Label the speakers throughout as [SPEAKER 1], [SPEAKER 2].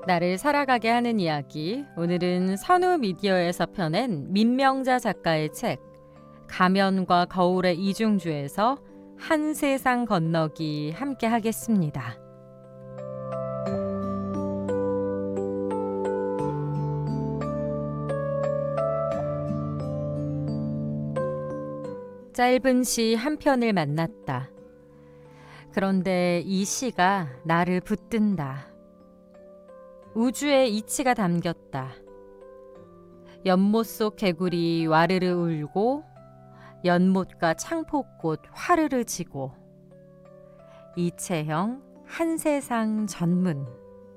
[SPEAKER 1] 나를 살아가게 하는 이야기. 오늘은 선우 미디어에서 펴낸 민명자 작가의 책 가면과 거울의 이중주에서 한 세상 건너기 함께 하겠습니다. 짧은 시 한 편을 만났다. 그런데 이 시가 나를 붙든다. 우주의 이치가 담겼다. 연못 속 개구리 와르르 울고 연못과 창포꽃 화르르 지고 이채형 한 세상 전문.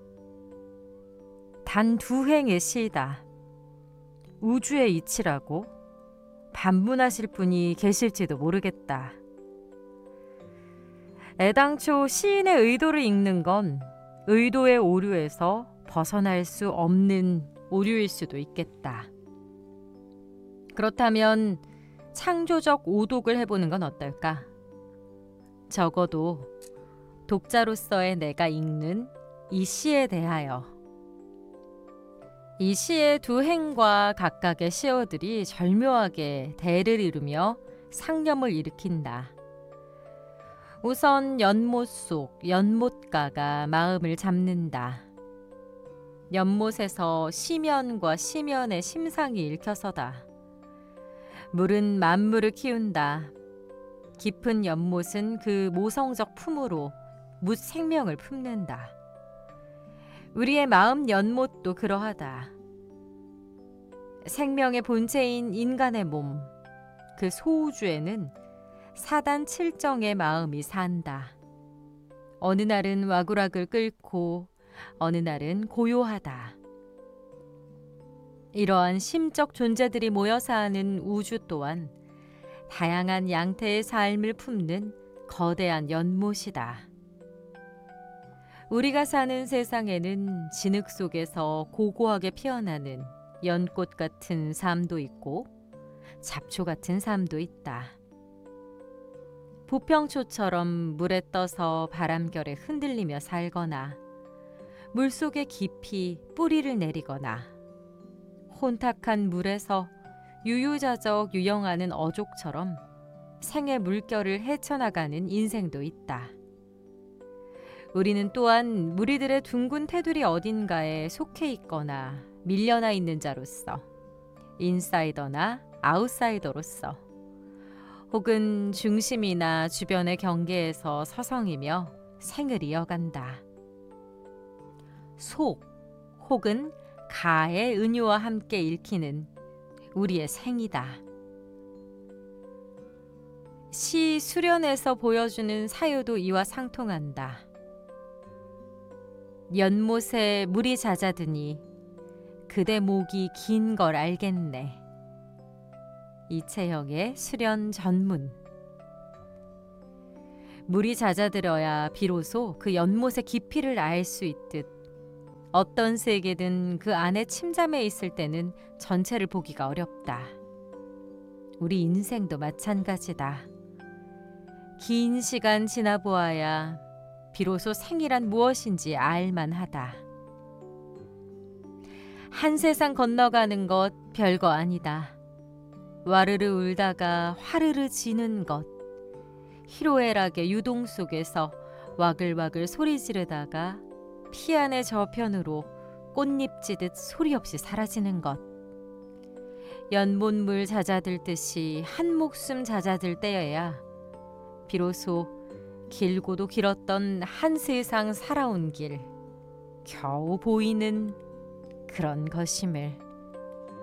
[SPEAKER 1] 단 두 행의 시다. 우주의 이치라고 반문하실 분이 계실지도 모르겠다. 애당초 시인의 의도를 읽는 건 의도의 오류에서 벗어날 수 없는 오류일 수도 있겠다. 그렇다면 창조적 오독을 해보는 건 어떨까? 적어도 독자로서의 내가 읽는 이 시에 대하여. 이 시의 두 행과 각각의 시어들이 절묘하게 대를 이루며 상념을 일으킨다. 우선 연못 속 연못가가 마음을 잡는다. 연못에서 시면과 시면의 심상이 읽혀서다. 물은 만물을 키운다. 깊은 연못은 그 모성적 품으로 묻 생명을 품는다. 우리의 마음 연못도 그러하다. 생명의 본체인 인간의 몸, 그 소우주에는 사단 칠정의 마음이 산다. 어느 날은 와구락을 끓고 어느 날은 고요하다. 이러한 심적 존재들이 모여 사는 우주 또한 다양한 양태의 삶을 품는 거대한 연못이다. 우리가 사는 세상에는 진흙 속에서 고고하게 피어나는 연꽃 같은 삶도 있고 잡초 같은 삶도 있다. 부평초처럼 물에 떠서 바람결에 흔들리며 살거나 물속에 깊이 뿌리를 내리거나 혼탁한 물에서 유유자적 유영하는 어족처럼 생의 물결을 헤쳐나가는 인생도 있다. 우리는 또한 무리들의 둥근 테두리 어딘가에 속해 있거나 밀려나 있는 자로서 인사이더나 아웃사이더로서 혹은 중심이나 주변의 경계에서 서성이며 생을 이어간다. 속 혹은 가의 은유와 함께 읽히는 우리의 생이다. 시 수련에서 보여주는 사유도 이와 상통한다. 연못에 물이 잦아드니 그대 목이 긴 걸 알겠네. 이채형의 수련 전문. 물이 잦아들어야 비로소 그 연못의 깊이를 알 수 있듯 어떤 세계든 그 안에 침잠해 있을 때는 전체를 보기가 어렵다. 우리 인생도 마찬가지다. 긴 시간 지나보아야 비로소 생이란 무엇인지 알만하다. 한 세상 건너가는 것 별거 아니다. 와르르 울다가 화르르 지는 것, 희로애락의 유동 속에서 와글와글 소리 지르다가 피 안의 저편으로 꽃잎 지듯 소리 없이 사라지는 것, 연못물 잦아들 듯이 한 목숨 잦아들 때여야 비로소 길고도 길었던 한 세상 살아온 길 겨우 보이는 그런 것임을.